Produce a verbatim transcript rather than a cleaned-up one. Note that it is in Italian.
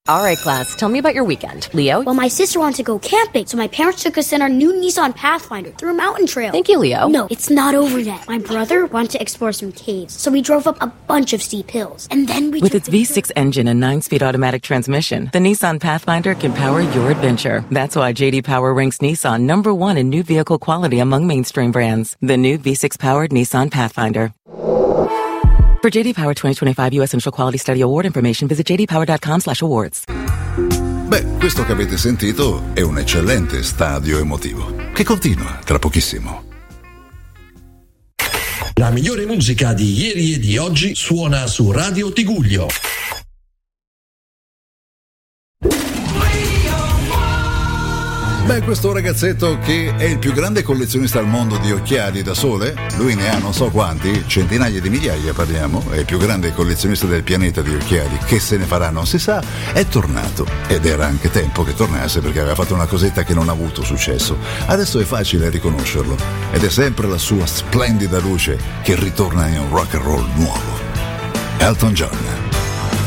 All right, class, tell me about your weekend. Leo? Well, my sister wanted to go camping, so my parents took us in our new Nissan Pathfinder through a mountain trail. Thank you, Leo. No, it's not over yet. My brother wanted to explore some caves, so we drove up a bunch of steep hills. And then we With its V six engine and nine-speed automatic transmission, the Nissan Pathfinder can power your adventure. That's why J D Power ranks Nissan number one in new vehicle quality among mainstream brands. The new V six-powered Nissan Pathfinder. For J D Power twenty twenty-five U S Initial Quality Study Award information, visit j d power dot com slash awards. Beh, questo che avete sentito è un eccellente stadio emotivo, che continua tra pochissimo. La migliore musica di ieri e di oggi suona su Radio Tiguglio. Beh, questo ragazzetto che è il più grande collezionista al mondo di occhiali da sole, lui ne ha non so quanti, centinaia di migliaia parliamo, è il più grande collezionista del pianeta di occhiali, che se ne farà non si sa, è tornato ed era anche tempo che tornasse perché aveva fatto una cosetta che non ha avuto successo. Adesso è facile riconoscerlo ed è sempre la sua splendida luce che ritorna in un rock and roll nuovo. Elton John.